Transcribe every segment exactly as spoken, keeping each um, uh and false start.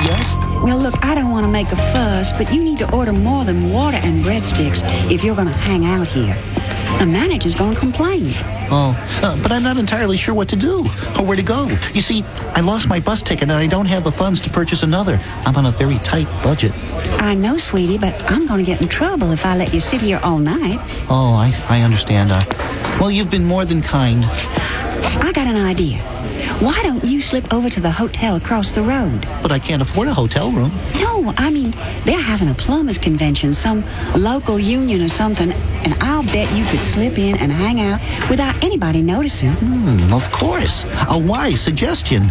yes? Well, look, I don't want to make a fuss, but you need to order more than water and breadsticks if you're going to hang out here. The manager's going to complain. Oh, uh, but I'm not entirely sure what to do or where to go. You see, I lost my bus ticket and I don't have the funds to purchase another. I'm on a very tight budget. I know, sweetie, but I'm going to get in trouble if I let you sit here all night. Oh, I, I understand. Uh, well, you've been more than kind. I got an idea. Why don't you slip over to the hotel across the road? But I can't afford a hotel room. No, I mean, they're having a plumbers convention, some local union or something, and I'll bet you could slip in and hang out without anybody noticing. Hmm, of course. A wise suggestion.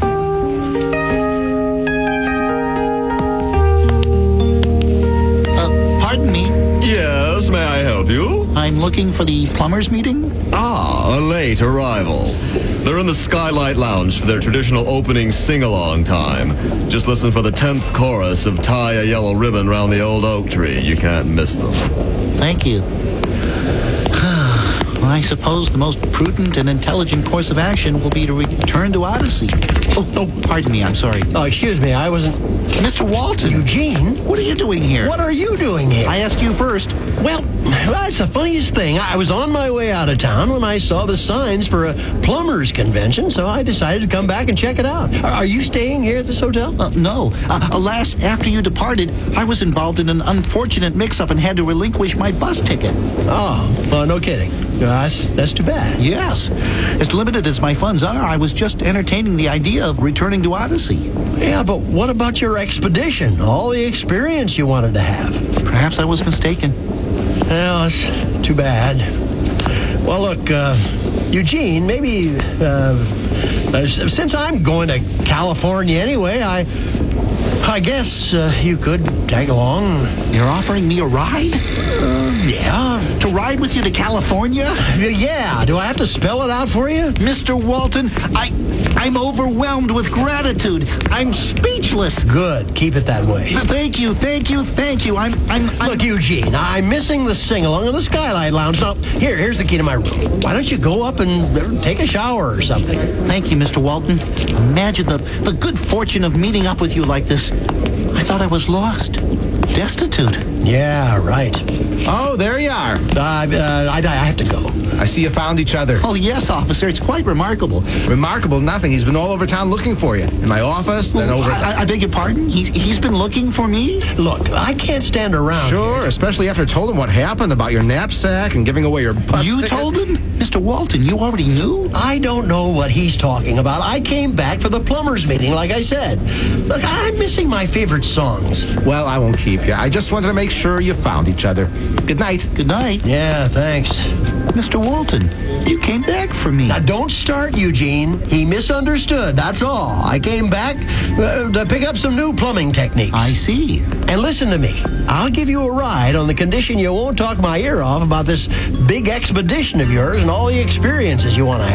Uh, pardon me. Yes, may I help you? I'm looking for the plumbers meeting. Ah, a late arrival. They're in the Skylight Lounge for their traditional opening sing-along time. Just listen for the tenth chorus of Tie a Yellow Ribbon Round the Old Oak Tree. You can't miss them. Thank you. Well, I suppose the most prudent and intelligent course of action will be to return to Odyssey. Oh, oh, pardon me, I'm sorry. Oh, excuse me, I wasn't... Mister Walton. Eugene? What are you doing here? What are you doing here? I asked you first. Well, that's the funniest thing. I was on my way out of town when I saw the signs for a plumbers convention, so I decided to come back and check it out. Are you staying here at this hotel? Uh, no. Uh, alas, after you departed, I was involved in an unfortunate mix-up and had to relinquish my bus ticket. Oh, well, no kidding. Uh, that's, that's too bad. Yes. As limited as my funds are, I was just entertaining the idea of returning to Odyssey. Yeah, but what about your expedition? All the experience you wanted to have. Perhaps I was mistaken. Well, that's too bad. Well, look, uh, Eugene, maybe, uh, uh, since I'm going to California anyway, I, I guess uh, you could tag along. You're offering me a ride? Uh, yeah. To ride with you to California? Yeah. Do I have to spell it out for you? Mister Walton, I, I'm overwhelmed with gratitude. I'm speechless. Good. Keep it that way. Th- Thank you, thank you, thank you. I'm, I'm, I'm... Look, Eugene, I'm missing the sing-along in the Skylight Lounge. Now, here, here's the key to my room. Why don't you go up and uh, take a shower or something? Thank you, Mister Walton. Imagine the, the good fortune of meeting up with you like this. I thought I was lost. Destitute. Yeah, right. Oh, there you are. Uh, uh, I, I have to go. I see you found each other. Oh, yes, officer. It's quite remarkable. Remarkable nothing. He's been all over town looking for you. In my office, then over... I, I beg your pardon? He's, he's been looking for me? Look, I can't stand around. Sure, especially after I told him what happened about your knapsack and giving away your bus You ticket. told him? Mister Walton, you already knew? I don't know what he's talking about. I came back for the plumbers meeting, like I said. Look, I'm missing my favorite songs. Well, I won't keep you. I just wanted to make sure you found each other. Good night. Good night. Yeah, thanks. Mister Walton, you came back for me. Now, don't start, Eugene. He misunderstood, that's all. I came back uh, to pick up some new plumbing techniques. I see. And listen to me. I'll give you a ride on the condition you won't talk my ear off about this big expedition of yours and all the experiences you want to have.